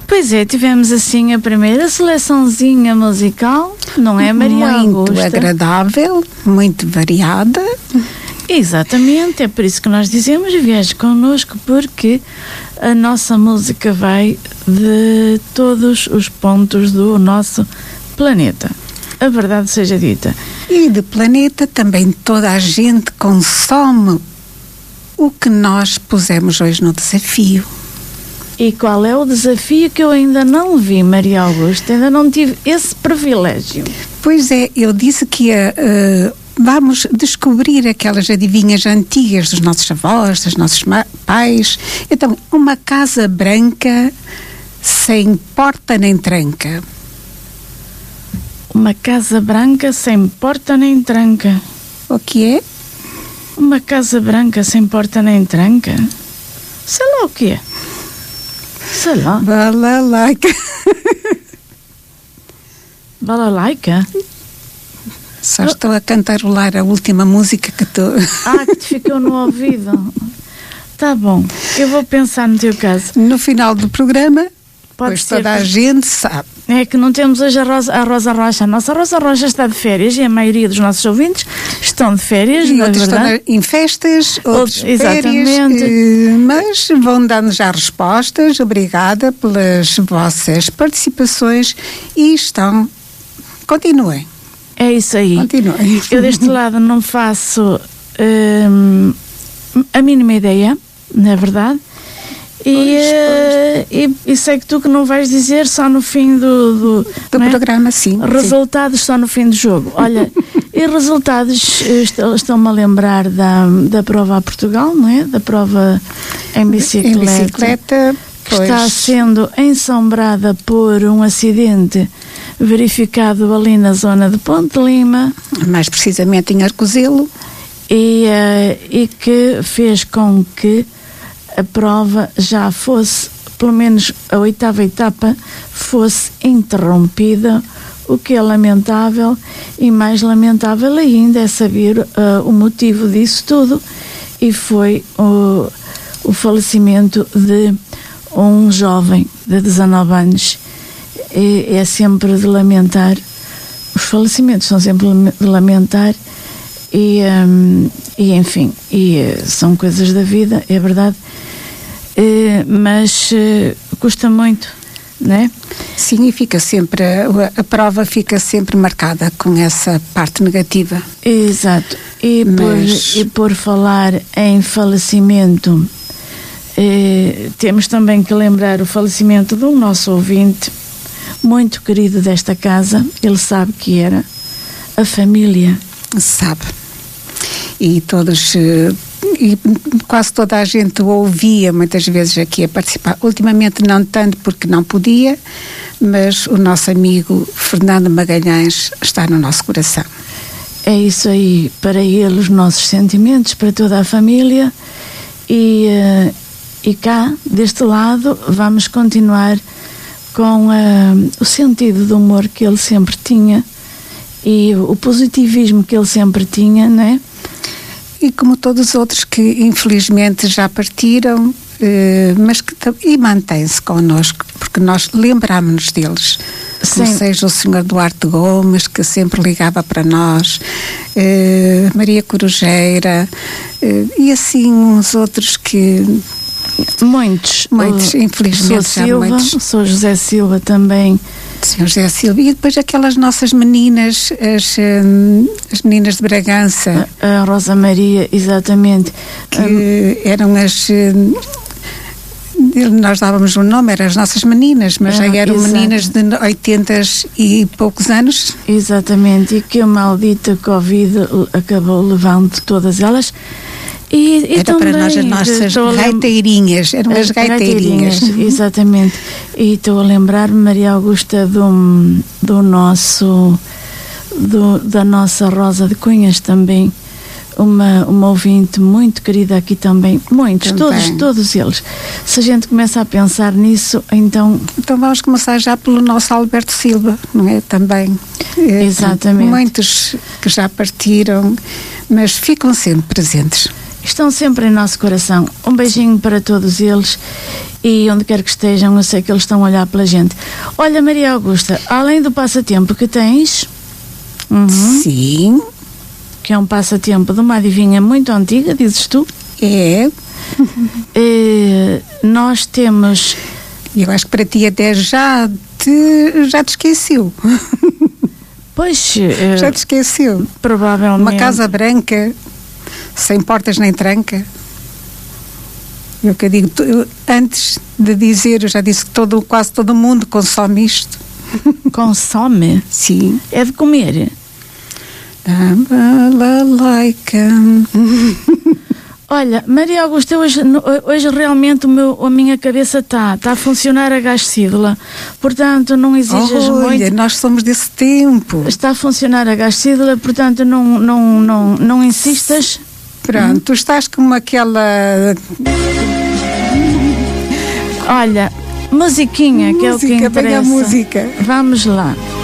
Pois é, tivemos assim a primeira seleçãozinha musical, não é, Maria Augusta? Muito agradável, muito variada. Exatamente, é por isso que nós dizemos viaje connosco, porque a nossa música vai de todos os pontos do nosso planeta. A verdade seja dita. E de planeta também toda a gente consome o que nós pusemos hoje no desafio. E qual é o desafio que eu ainda não vi, Maria Augusta? Ainda não tive esse privilégio. Pois é, eu disse que vamos descobrir aquelas adivinhas antigas dos nossos avós, dos nossos pais. Então, uma casa branca sem porta nem tranca. Uma casa branca sem porta nem tranca. O que é? Uma casa branca sem porta nem tranca? Sei lá o que é. Sei lá. Balalaica. Balalaica? Só estou a cantarolar a última música que tu... Que te ficou no ouvido. Tá bom, eu vou pensar no teu caso. No final do programa, Pode pois ser toda a gente sabe. É que não temos hoje a Rosa Rocha. A nossa Rosa Rocha está de férias e a maioria dos nossos ouvintes estão de férias. E outros estão em festas, outros férias. Mas vão dando já respostas. Obrigada pelas vossas participações e continuem. É isso aí. Continuem. Eu deste lado não faço a mínima ideia, não é verdade? E sei que tu que não vais dizer só no fim do programa, sim. Resultados só no fim do jogo. Olha, e resultados, estão-me a lembrar da prova a Portugal, não é? Da prova em bicicleta. Que está sendo ensombrada por um acidente verificado ali na zona de Ponte Lima. Mais precisamente em Arcozelo. E que fez com que a prova já fosse, pelo menos a 8ª etapa, fosse interrompida, o que é lamentável, e mais lamentável ainda é saber o motivo disso tudo, e foi o falecimento de um jovem de 19 anos. É sempre de lamentar, os falecimentos são sempre de lamentar, enfim, são coisas da vida, é verdade. Mas custa muito, não é? Sim, e fica sempre, a prova fica sempre marcada com essa parte negativa. Exato. E por falar em falecimento, temos também que lembrar o falecimento de um nosso ouvinte, muito querido desta casa. Ele sabe que era a família. Sabe. E todos... E quase toda a gente o ouvia muitas vezes aqui a participar. Ultimamente não tanto porque não podia, mas o nosso amigo Fernando Magalhães está no nosso coração. É isso aí, para ele os nossos sentimentos, para toda a família, e cá, deste lado, vamos continuar com o sentido de humor que ele sempre tinha e o positivismo que ele sempre tinha, não é? E como todos os outros que infelizmente já partiram, mas que mantém-se connosco, porque nós lembramos-nos deles. Como seja o Sr. Duarte Gomes, que sempre ligava para nós, Maria Corujeira, e assim uns outros que... Muitos, infelizmente já muitos. Sou José Silva também. Sr. José Silva. E depois aquelas nossas meninas, as meninas de Bragança. A Rosa Maria, exatamente. Que eram nós dávamos um nome, eram as nossas meninas, mas já eram meninas de 80 e poucos anos. Exatamente, e que a maldita Covid acabou levando todas elas. Era também, para nós as nossas gaiteirinhas, eram as gaiteirinhas. Exatamente. E estou a lembrar-me, Maria Augusta, da nossa Rosa de Cunhas também, uma ouvinte muito querida aqui também, muitos, todos eles. Se a gente começa a pensar nisso, então vamos começar já pelo nosso Alberto Silva, não é? Também. Exatamente. Muitos que já partiram, mas ficam sempre presentes. estão sempre em nosso coração. Um beijinho para todos eles e onde quer que estejam, eu sei que eles estão a olhar pela gente. Olha, Maria Augusta, além do passatempo que tens, sim, que é um passatempo de uma adivinha muito antiga, dizes tu? É. Nós temos... Eu acho que para ti até já te esqueceu. Pois... já te esqueceu. Provavelmente. Uma casa branca, sem portas nem tranca. Eu que digo, antes de dizer, eu já disse que quase todo mundo consome isto. Consome? Sim. É de comer? Olha, Maria Augusta, hoje realmente a minha cabeça está a funcionar a gás sídula, portanto não exijas muito. Olha, nós somos desse tempo. Está a funcionar a gás sídula, portanto não insistas. Pronto, tu estás como aquela... Olha, musiquinha, que é o que interessa. Música. Vamos lá.